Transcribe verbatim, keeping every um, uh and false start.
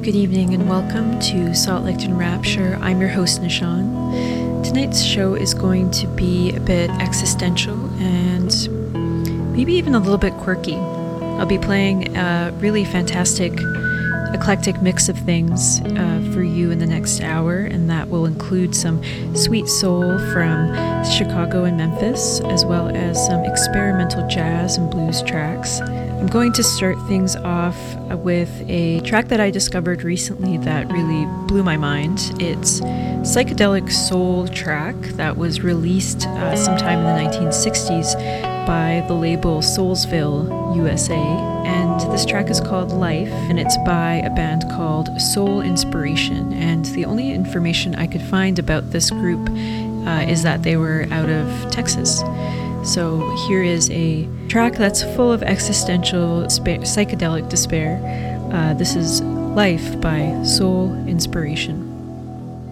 Good evening and welcome to Salt Lake Rapture. I'm your host, Nishan. Tonight's show is going to be a bit existential and maybe even a little bit quirky. I'll be playing a really fantastic, eclectic mix of things uh, for you in the next hour, and that will include some sweet soul from Chicago and Memphis, as well as some experimental jazz and blues tracks. I'm going to start things off with a track that I discovered recently that really blew my mind. It's a psychedelic soul track that was released uh, sometime in the nineteen sixties by the label Soulsville U S A, and this track is called Life, and it's by a band called Soul Inspiration. And the only information I could find about this group uh, is that they were out of Texas. So here is a track that's full of existential spa- psychedelic despair. Uh, this is Life by Soul Inspiration.